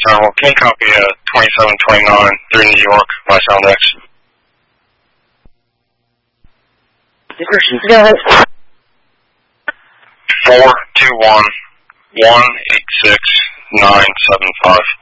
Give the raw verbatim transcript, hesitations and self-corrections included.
Tower. Can you copy uh, twenty-seven twenty-nine through New York by SoundX? Go ahead. four two one, one eight six, nine seven five.